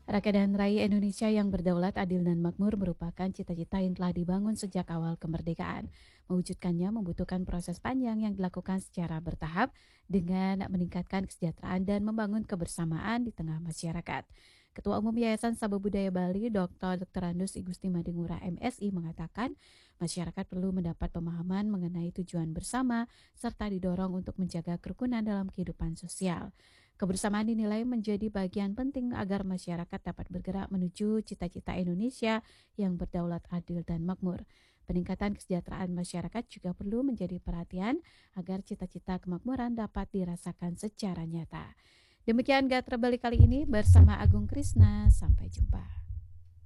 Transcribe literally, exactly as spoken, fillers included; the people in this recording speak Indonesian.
Rakyat dan rakyat Indonesia yang berdaulat, adil, dan makmur merupakan cita-cita yang telah dibangun sejak awal kemerdekaan. Mewujudkannya membutuhkan proses panjang yang dilakukan secara bertahap dengan meningkatkan kesejahteraan dan membangun kebersamaan di tengah masyarakat. Ketua Umum Yayasan Sabah Budaya Bali, doktor doktor Andus Igusti Madingura M Si mengatakan, masyarakat perlu mendapat pemahaman mengenai tujuan bersama serta didorong untuk menjaga kerukunan dalam kehidupan sosial. Kebersamaan dinilai menjadi bagian penting agar masyarakat dapat bergerak menuju cita-cita Indonesia yang berdaulat, adil, dan makmur. Peningkatan kesejahteraan masyarakat juga perlu menjadi perhatian agar cita-cita kemakmuran dapat dirasakan secara nyata. Demikian Gatra Bali kali ini bersama Agung Krisna. Sampai jumpa.